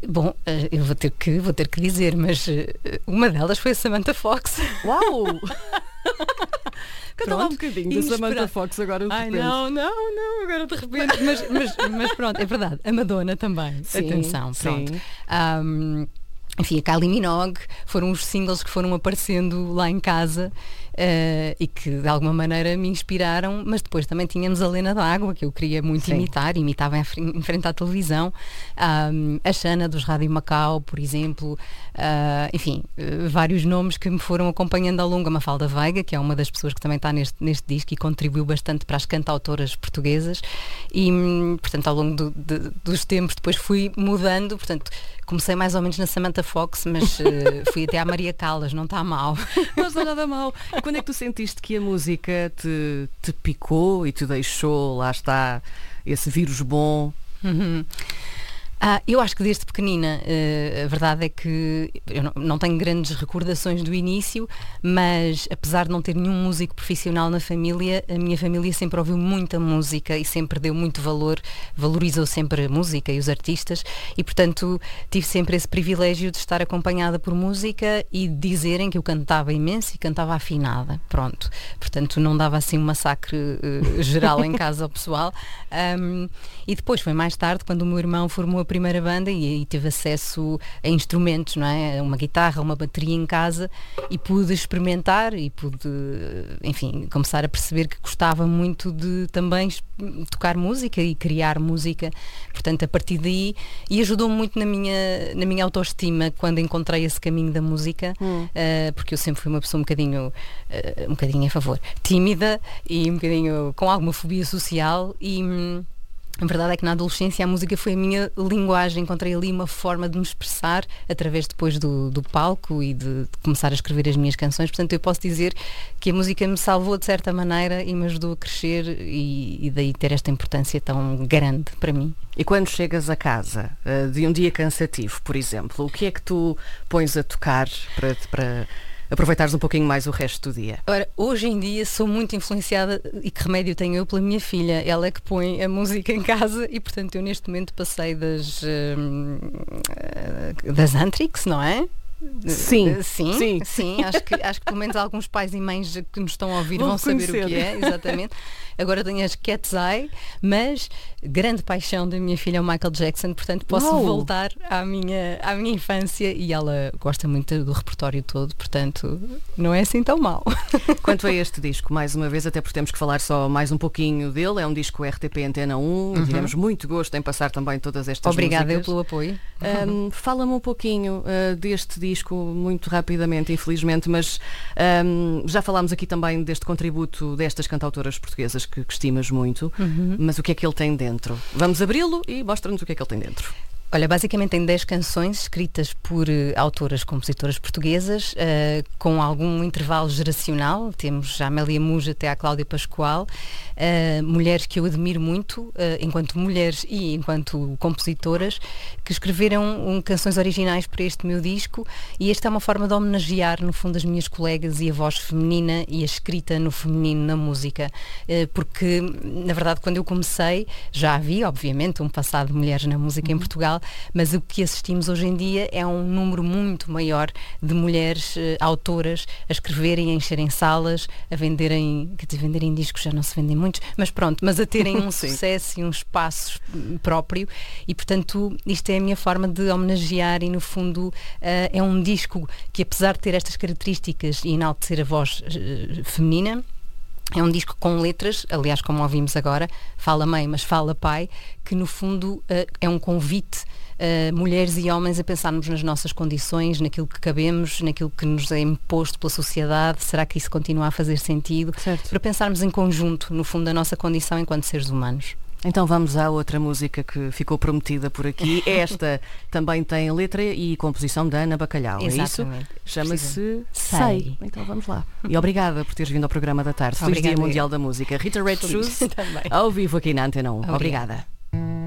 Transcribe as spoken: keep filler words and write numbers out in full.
Bom, eu vou ter que, vou ter que dizer, mas uma delas foi a Samantha Fox. Uau! Canta lá um bocadinho da Samantha Fox agora de repente. Ai, não, não, não, agora de repente. Mas, mas, mas pronto, é verdade. A Madonna também. Sim, atenção, pronto. Sim. Um, enfim, a Kylie Minogue foram os singles que foram aparecendo lá em casa uh, e que de alguma maneira me inspiraram, mas depois também tínhamos a Lena D'Água, que eu queria muito Sim. imitar, imitava em, em frente à televisão, um, a Xana dos Rádio Macau, por exemplo, uh, enfim, uh, vários nomes que me foram acompanhando ao longo. A Mafalda Veiga, que é uma das pessoas que também está neste, neste disco e contribuiu bastante para as cantautoras portuguesas e, portanto, ao longo do, de, dos tempos depois fui mudando, portanto, comecei mais ou menos na Samantha Fox, mas uh, fui até à Maria Callas, não está mal. Não está nada mal. E quando é que tu sentiste que a música te, te picou e te deixou, lá está, esse vírus bom? Uhum. Ah, eu acho que desde pequenina, uh, a verdade é que eu não, não tenho grandes recordações do início, mas apesar de não ter nenhum músico profissional na família, a minha família sempre ouviu muita música e sempre deu muito valor, valorizou sempre a música e os artistas e, portanto, tive sempre esse privilégio de estar acompanhada por música e de dizerem que eu cantava imenso e cantava afinada, pronto. Portanto, não dava assim um massacre uh, geral em casa ao pessoal. Um, e depois foi mais tarde, quando o meu irmão formou a primeira banda e aí teve acesso a instrumentos, não é? Uma guitarra, uma bateria em casa e pude experimentar e pude, enfim, começar a perceber que gostava muito de também tocar música e criar música. Portanto, a partir daí, e ajudou-me muito na minha, na minha autoestima quando encontrei esse caminho da música, hum. uh, porque eu sempre fui uma pessoa um bocadinho, uh, um bocadinho, a favor, tímida e um bocadinho com alguma fobia social e hum, a verdade é que na adolescência a música foi a minha linguagem, encontrei ali uma forma de me expressar através depois do, do palco e de, de começar a escrever as minhas canções, portanto eu posso dizer que a música me salvou de certa maneira e me ajudou a crescer e, e daí ter esta importância tão grande para mim. E quando chegas a casa uh, de um dia cansativo, por exemplo, o que é que tu pões a tocar para... para... aproveitares um pouquinho mais o resto do dia? Ora, hoje em dia sou muito influenciada, e que remédio tenho eu, pela minha filha. Ela é que põe a música em casa e, portanto, eu neste momento passei das hum, das Antrix, não é? Sim, sim, sim, sim. Acho que, acho que pelo menos alguns pais e mães que nos estão a ouvir vão, vão saber conhecer. o que é, exatamente. Agora tenho as Cat's Eye, mas grande paixão da minha filha é o Michael Jackson, portanto posso Uau. voltar à minha, à minha infância e ela gosta muito do repertório todo, portanto não é assim tão mal. Quanto a este disco, mais uma vez, até porque temos que falar só mais um pouquinho dele, é um disco R T P Antena um, uhum. Tivemos muito gosto em passar também todas estas Obrigada músicas. Obrigada pelo apoio. Um, fala-me um pouquinho uh, deste disco, muito rapidamente, infelizmente, mas um, já falámos aqui também deste contributo destas cantautoras portuguesas que, que estimas muito, uhum. mas o que é que ele tem dentro? Vamos abri-lo e mostra-nos o que é que ele tem dentro. Olha, basicamente tem dez canções escritas por uh, autoras, compositoras portuguesas, uh, com algum intervalo geracional. Temos a Amélia Muja até à Cláudia Pascoal, uh, mulheres que eu admiro muito, uh, enquanto mulheres e enquanto compositoras, que escreveram um, canções originais para este meu disco, e esta é uma forma de homenagear, no fundo, as minhas colegas e a voz feminina e a escrita no feminino na música. Uh, porque, na verdade, quando eu comecei, já havia, obviamente, um passado de mulheres na música uhum. em Portugal, mas o que assistimos hoje em dia é um número muito maior de mulheres uh, autoras a escreverem, a encherem salas, a venderem, quer dizer, venderem discos já não se vendem muitos, mas pronto, mas a terem um sucesso e um espaço próprio e, portanto, isto é a minha forma de homenagear e, no fundo, uh, é um disco que, apesar de ter estas características e enaltecer a voz uh, feminina, é um disco com letras, aliás, como ouvimos agora, fala mãe, mas fala pai, que no fundo uh, é um convite a uh, mulheres e homens a pensarmos nas nossas condições, naquilo que cabemos, naquilo que nos é imposto pela sociedade. Será que isso continua a fazer sentido? Certo. Para pensarmos em conjunto, no fundo, da nossa condição enquanto seres humanos. Então vamos à outra música que ficou prometida por aqui. Esta também tem letra e composição da Ana Bacalhau. Exatamente. É isso? Chama-se Sei. Sei. Então vamos lá. E obrigada por teres vindo ao programa da tarde. Feliz Dia Mundial da Música. Rita Red Shoes, ao vivo aqui na Antena um. Obrigada. Obrigada.